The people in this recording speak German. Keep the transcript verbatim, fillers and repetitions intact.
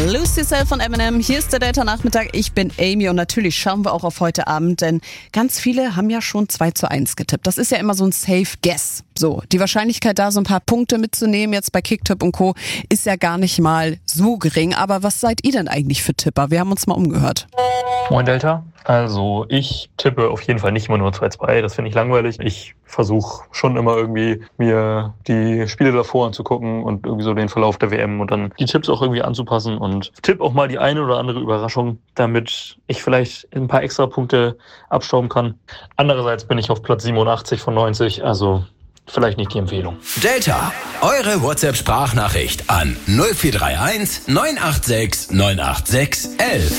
Lose Yourself von Eminem. Hier ist der Delta-Nachmittag. Ich bin Amy und natürlich schauen wir auch auf heute Abend, denn ganz viele haben ja schon zwei zu eins getippt. Das ist ja immer so ein Safe Guess. So, die Wahrscheinlichkeit da so ein paar Punkte mitzunehmen jetzt bei Kicktipp und Co. ist ja gar nicht mal so gering. Aber was seid ihr denn eigentlich für Tipper? Wir haben uns mal umgehört. Moin Delta. Also ich tippe auf jeden Fall nicht immer nur zwei zwei, das finde ich langweilig. Ich versuche schon immer irgendwie mir die Spiele davor anzugucken und irgendwie so den Verlauf der W M und dann die Tipps auch irgendwie anzupassen und tippe auch mal die eine oder andere Überraschung, damit ich vielleicht ein paar extra Punkte abstauben kann. Andererseits bin ich auf Platz siebenundachtzig von neunzig, also vielleicht nicht die Empfehlung. Delta, eure WhatsApp-Sprachnachricht an null vier drei eins neun acht sechs neun acht sechs elf.